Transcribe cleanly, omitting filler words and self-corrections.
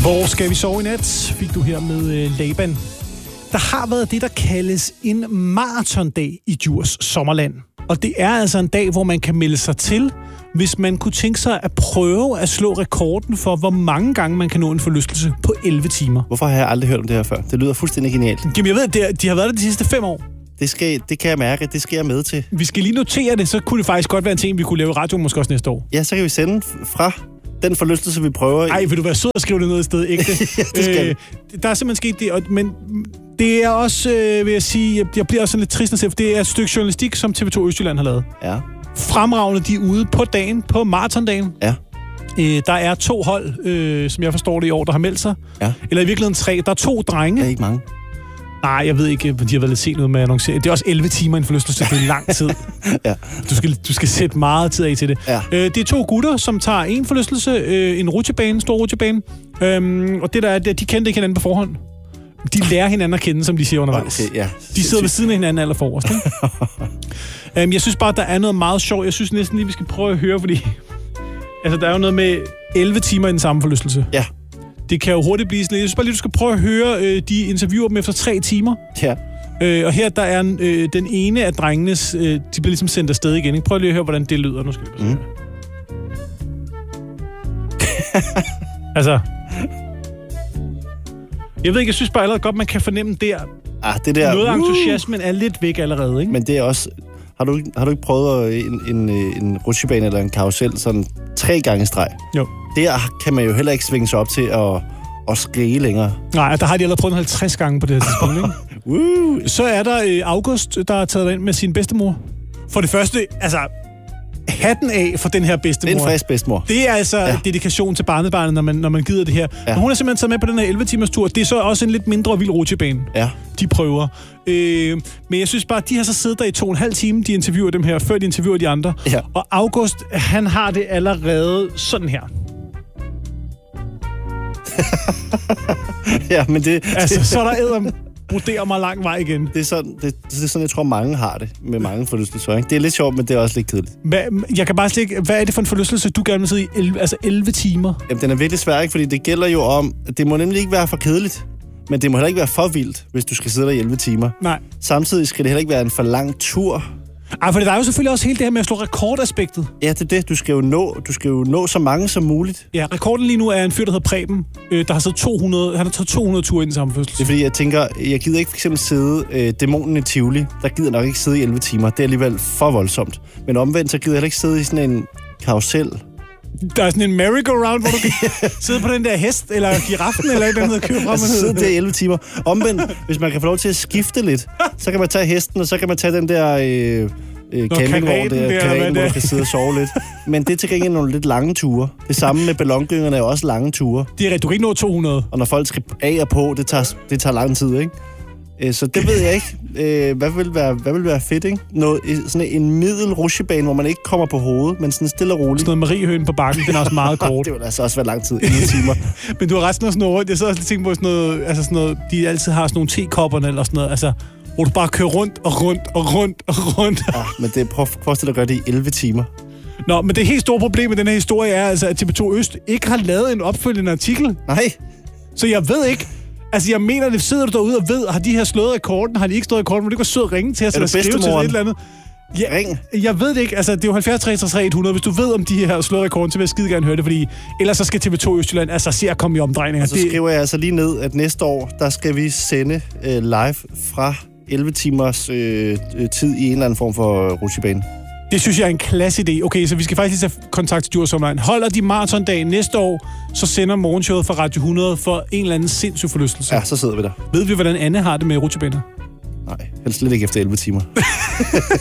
Hvor skal vi sove i nat? Fik du her med Laban. Der har været det, der kaldes en maratondag i Djurs Sommerland. Og det er altså en dag, hvor man kan melde sig til, hvis man kunne tænke sig at prøve at slå rekorden for, hvor mange gange man kan nå en forlystelse på 11 timer. Hvorfor har jeg aldrig hørt om det her før? Det lyder fuldstændig genialt. Jamen, jeg ved, de har været der de sidste 5 år. Det kan jeg mærke, det skal jeg med til. Vi skal lige notere det, så kunne det faktisk godt være en ting, vi kunne lave i radioen måske også næste år. Ja, så kan vi sende fra den forlystelse, vi prøver. Ej, vil du være sød og skrive det ned i stedet, ikke det? Ja, det skal der er simpelthen sket det, men det er også, vil jeg sige, jeg bliver også sådan lidt trist at se, for det er et stykke journalistik, som TV2 Østjylland har lavet. Ja. Fremragende, de er ude på dagen, på maratondagen. Ja. Der er 2 hold, som jeg forstår det i år, der har meldt sig. Ja. Eller i virkeligheden 3. Der er 2 drenge. Det er ikke mange. Nej, jeg ved ikke, de har været lidt sent ud med at annoncere. Det er også 11 timer i en forlystelse, det er lang tid. Ja. Du skal sætte meget tid af til det. Ja. Det er 2 gutter, som tager en forlystelse, en rutsjebane, stor rutsjebane. Og det der er, de kendte ikke hinanden på forhånd. De lærer hinanden at kende, som de siger undervejs. Okay, ja. De sidder ved siden af hinanden aller forrest. Jeg synes bare, der er noget meget sjovt. Jeg synes næsten lige, vi skal prøve at høre, fordi altså, der er jo noget med 11 timer i den samme forlystelse. Ja. Det kan jo hurtigt blive sådan. Jeg synes bare lige, du skal prøve at høre de interviewer dem efter 3 timer. Ja. Og her der er den ene af drengenes, de bliver ligesom sendt afsted igen. Ikke? Prøv lige at høre, hvordan det lyder. Nu skal vi se. Altså, jeg ved ikke, jeg synes bare allerede godt, man kan fornemme der. Det der noget af entusiasmen er lidt væk allerede, ikke? Men det er også... Har du ikke prøvet en rutsjebane eller en karusel sådan 3 gange streg? Jo. Der kan man jo heller ikke svinge sig op til at skrige længere. Nej, der har de allerede prøvet 50 gange på det her tidspunkt, ikke? Så er der August, der er taget ind med sin bedstemor. For det første, altså... hatten af for den her bedstemor. Det er en frisk bedstemor. Det er altså dedikation til barnebarnet, når man gider det her. Ja. Hun er simpelthen taget med på den her 11-timers tur. Det er så også en lidt mindre vild rutsjebane. Ja. De prøver. Men jeg synes bare, at de har så siddet der i 2,5 timer, de interviewer dem her, før de interviewer de andre. Ja. Og August, han har det allerede sådan her. Ja, men det... Altså, så er der vurderer mig lang vej igen. Det er sådan, jeg tror, mange har det med mange forlystelser. Ikke? Det er lidt sjovt, men det er også lidt kedeligt. Jeg kan bare slet ikke... Hvad er det for en forlystelse, du gerne vil sidde i 11 timer? Jamen, den er virkelig svær, ikke? Fordi det gælder jo om... Det må nemlig ikke være for kedeligt, men det må heller ikke være for vildt, hvis du skal sidde der i 11 timer. Nej. Samtidig skal det heller ikke være en for lang tur. Ej, for der er jo selvfølgelig også hele det her med at slå rekordaspektet. Ja, det er det. Du skal jo nå så mange som muligt. Ja, rekorden lige nu er en fyr, der hedder Preben, der har taget 200... Han har taget 200 ture i den samme fødsel. Det er fordi, jeg tænker, jeg gider ikke for eksempel sidde dæmonen i Tivoli. Der gider nok ikke sidde i 11 timer. Det er alligevel for voldsomt. Men omvendt, så gider jeg heller ikke sidde i sådan en karusel. Der er sådan en merry-go-round, hvor du kan sidde på den der hest, eller giraffen, eller et eller andet, og køre frem. Altså sidde der i 11 timer. Omvendt, hvis man kan få lov til at skifte lidt, så kan man tage hesten, og så kan man tage den der campingvogn, hvor du kan sidde og sove lidt. Men det er til gengæld nogle lidt lange ture. Det samme med ballongyngerne er også lange ture. Det er rigtigt, du kan ikke nå 200. Og når folk skal af og på, det tager lang tid, ikke? Så det ved jeg ikke. Hvad vil være fedt, ikke? Sådan en middel rutsjebane, hvor man ikke kommer på hovedet, men sådan stille og roligt. Sådan noget Mariehøen på bakken, den er også meget kort. Det vil altså også være lang tid, 11 timer. Men du har resten af sådan noget. Jeg så også tænkt på sådan noget, altså sådan noget, de altid har sådan nogle tekopperne eller sådan noget, altså, hvor du bare kører rundt og rundt og rundt og rundt. Ja, men det prøv at gøre det i 11 timer. Nå, men det helt store problem med den her historie er altså, at TV2 Øst ikke har lavet en opfølgende artikel. Nej. Så jeg ved ikke. Altså, jeg mener, det sidder du derude og ved, har de her slået rekorden? Har de ikke slået rekorden? Må det ikke være sød at ringe til os eller skrive til et eller andet? Ja, ring. Jeg ved det ikke. Altså, det er jo 70 63 100. Hvis du ved, om de her slået rekorden, så vil jeg skide gerne høre det, fordi ellers så skal TV2 Østjylland altså se at komme i omdrejninger. Og så skriver jeg altså lige ned, at næste år, der skal vi sende live fra 11 timers tid i en eller anden form for rutsjebane. Det synes jeg er en klasse idé. Okay, så vi skal faktisk lige tage kontakt til Djurs Sommerland. Holder de maratondag næste år, så sender morgenshowet fra Radio 100 for en eller anden sindssyg forlystelse. Ja, så sidder vi der. Ved vi, hvordan Anne har det med rutsjebaner? Nej, helst lidt ikke efter 11 timer.